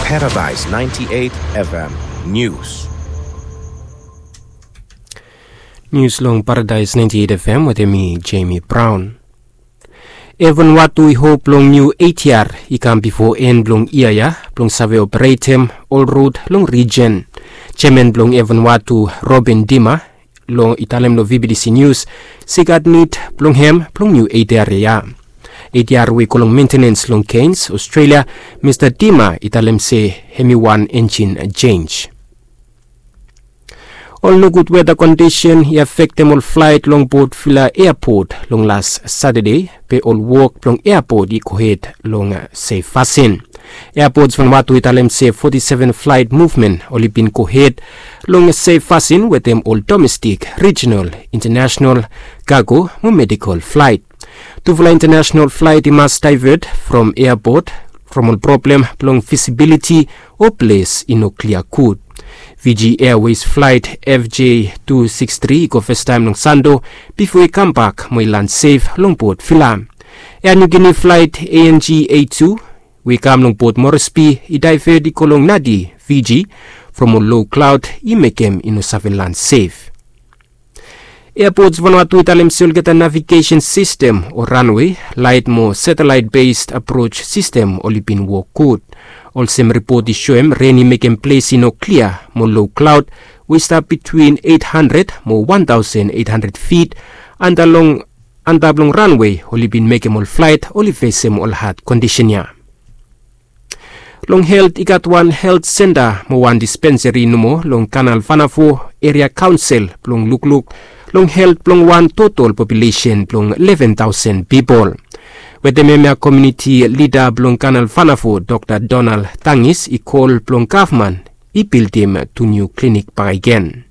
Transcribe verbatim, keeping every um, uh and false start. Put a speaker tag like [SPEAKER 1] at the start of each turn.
[SPEAKER 1] Paradise ninety-eight F M News.
[SPEAKER 2] News long Paradise ninety-eight F M with me, Jamie Brown. Even watu I hope long new A T R ikam before end long iaya long save operatem all road long region. Chairman long even watu Robin Dima long italem lo V B D C News sigat need long hem long new A T R ya. A T R we kolong maintenance long Cairns, Australia. Mister Dima italem se hemi one engine change. All no good weather condition he affect them all flight long Port Vila Airport long last Saturday. Pe all work long airport i kohet long safe fasin. Airports van watu italem se forty-seven flight movement only been kohet long safe fasin with them all domestic, regional, international, cargo, or medical flight. To fly international flight he must divert from airport from all problem long visibility or place in no clear code. V G Airways flight F J two sixty-three go first time long Sando before we come back mo land safe long Port Vila. Air New Guinea flight A N G eighty-two we come long Port Moresby I divert di kolong Nadi V G from a low cloud I make him in a land safe. Airports Vanuatu italem sul get a navigation system or runway light more satellite based approach system only been work good. Also report is show him rainy make him place in no clear more low cloud we start between eight hundred more one thousand eight hundred feet and along and along runway only been make him all flight only face him all hard condition ya. Long health ikat one health center mo one dispensary numo long Canal Vanafo area council long look look long health long one total population long eleven thousand people. With the Memia community leader Blong Canal Vanafo, Doctor Donald Tangis, he called Blong government, he built him to new clinic by again.